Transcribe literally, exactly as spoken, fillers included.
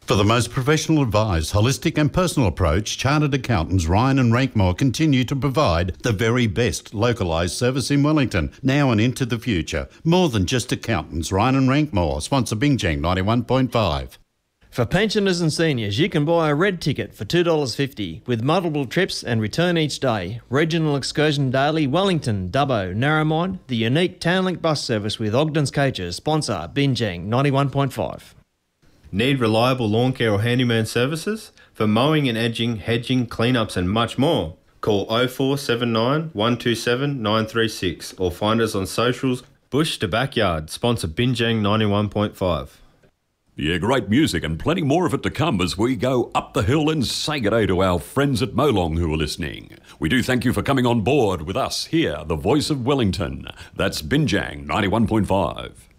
For the most professional advised, holistic and personal approach, Chartered Accountants Ryan and Rankmore continue to provide the very best localised service in Wellington, now and into the future. More than just accountants, Ryan and Rankmore, sponsor Binjang ninety-one point five. For pensioners and seniors, you can buy a red ticket for two dollars fifty with multiple trips and return each day. Regional Excursion Daily, Wellington, Dubbo, Narromine, the unique Townlink bus service with Ogden's Coaches, sponsor Binjang ninety-one point five. Need reliable lawn care or handyman services? For mowing and edging, hedging, cleanups and much more, call oh four seven nine, one two seven, nine three six or find us on socials. Bush to Backyard, sponsor Binjang ninety-one point five. Yeah, great music and plenty more of it to come as we go up the hill and say good day to our friends at Molong who are listening. We do thank you for coming on board with us here, the voice of Wellington. That's Binjang ninety-one point five.